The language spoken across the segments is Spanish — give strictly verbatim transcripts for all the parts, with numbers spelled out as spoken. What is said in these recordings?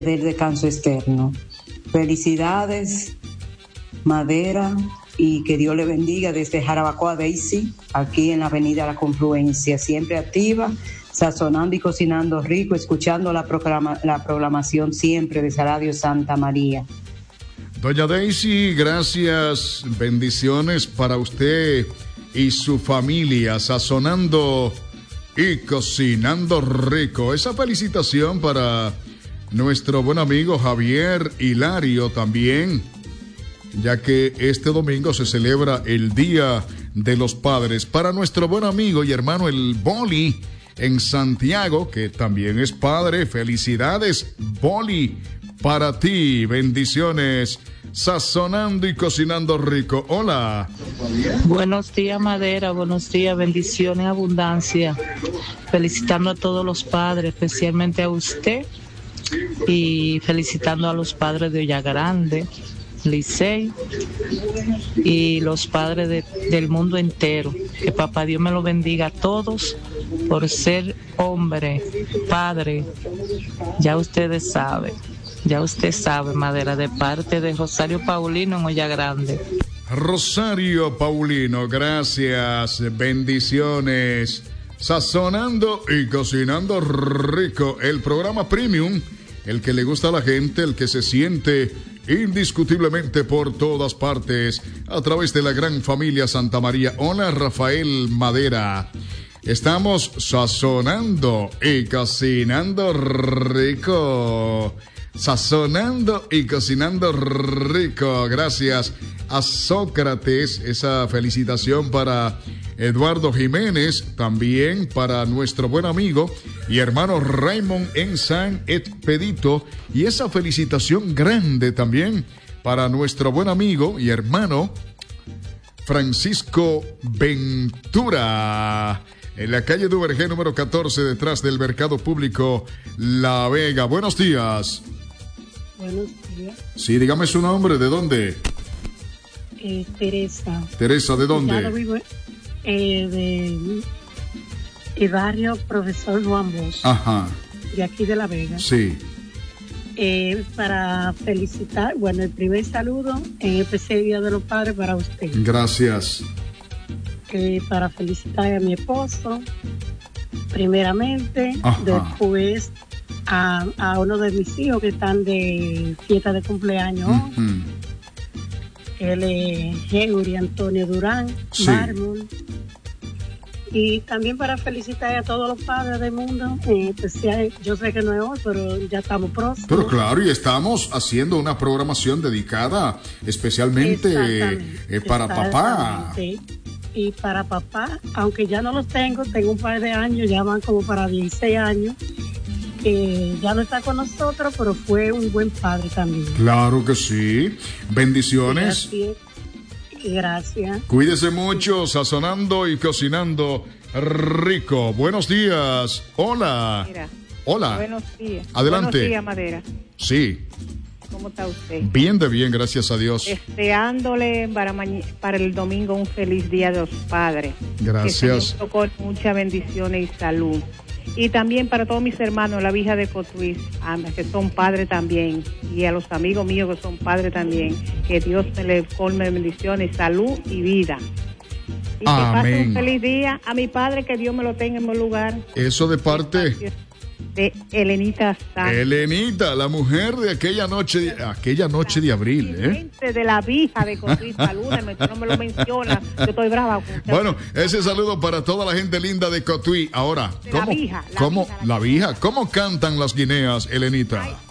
del descanso externo. Felicidades, Madera, y que Dios le bendiga desde Jarabacoa Daisy, aquí en la avenida La Confluencia, siempre activa, sazonando y cocinando rico, escuchando la, programa, la programación siempre de Radio Santa María. Doña Daisy, gracias, bendiciones para usted y su familia, sazonando y cocinando rico. Esa felicitación para nuestro buen amigo Javier Hilario también, ya que este domingo se celebra el Día de los Padres. Para nuestro buen amigo y hermano el Boli en Santiago, que también es padre, felicidades, Boli, para ti, bendiciones, sazonando y cocinando rico. Hola. Buenos días, Madera, buenos días, bendiciones, abundancia. Felicitando a todos los padres, especialmente a usted, y felicitando a los padres de Olla Grande, Licey y los padres de, del mundo entero. Que papá Dios me lo bendiga a todos por ser hombre, padre. Ya ustedes saben, ya usted sabe, Madera, de parte de Rosario Paulino en Olla Grande. Rosario Paulino, gracias, bendiciones, sazonando y cocinando rico, el programa premium, el que le gusta a la gente, el que se siente indiscutiblemente por todas partes, a través de la gran familia Santa María. Hola, Rafael Madera. Estamos sazonando y cocinando rico. Sazonando y cocinando rico. Gracias a Sócrates. Esa felicitación para Eduardo Jiménez, también para nuestro buen amigo y hermano Raymond en San Expedito, y esa felicitación grande también para nuestro buen amigo y hermano Francisco Ventura, en la calle Duvergé número catorce, detrás del Mercado Público La Vega. Buenos días. Buenos días. Sí, dígame su nombre, ¿de dónde? Eh, Teresa. Teresa, ¿de dónde? Ya lo vivo, eh, de el barrio Profesor Juan Bosch. Ajá. De aquí de La Vega. Sí. Eh, para felicitar, bueno, el primer saludo en el especial Día de los Padres para usted. Gracias. Eh, para felicitar a mi esposo, primeramente. Ajá. Después a, a uno de mis hijos que están de fiesta de cumpleaños. Uh-huh. Él es Henry Antonio Durán, sí. Mármol. Y también para felicitar a todos los padres del mundo, en especial, yo sé que no es hoy, pero ya estamos próximos. Pero claro, y estamos haciendo una programación dedicada especialmente eh, para papá. Y para papá, aunque ya no los tengo, tengo un par de años, ya van como para dieciséis años, que ya no está con nosotros, pero fue un buen padre también. Claro que sí. Bendiciones. Gracias. Gracias. Cuídese mucho, sazonando y cocinando rico. Buenos días. Hola. Mira, Hola. Buenos días. Adelante. Buenos días, Madera. Sí. ¿Cómo está usted? Bien de bien, gracias a Dios. Deseándole para, mañana, para el domingo un feliz Día de los Padres. Gracias. Que con muchas bendiciones y salud. Y también para todos mis hermanos, la vieja de Cotuí, que son padres también, y a los amigos míos que son padres también, que Dios me les colme de bendiciones, salud y vida. Y amén. Que pase un feliz día a mi padre, que Dios me lo tenga en buen lugar. Eso de parte de Elenita Santos. Elenita, la mujer de aquella noche, aquella noche de abril, ¿eh? De la vieja de Cotuí, salúdame, tú no me lo mencionas, yo estoy brava. Bueno, ese saludo para toda la gente linda de Cotuí. Ahora, de ¿cómo, la vieja, la cómo, vieja, la vieja, ¿cómo cantan las guineas, Elenita? Ay.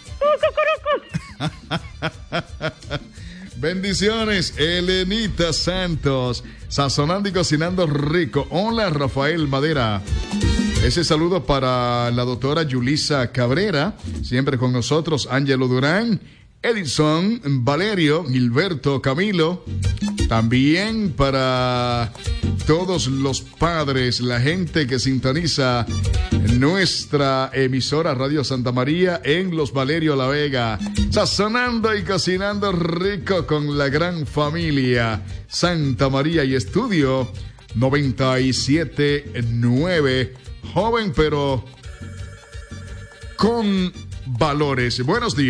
Bendiciones, Elenita Santos, sazonando y cocinando rico. Hola, Rafael Madera. Ese saludo para la doctora Yulisa Cabrera, siempre con nosotros, Ángelo Durán, Edison, Valerio, Gilberto, Camilo. También para todos los padres, la gente que sintoniza nuestra emisora Radio Santa María en Los Valerio La Vega, sazonando y cocinando rico con la gran familia Santa María y Estudio noventa y siete nueve. Joven pero con valores. Buenos días.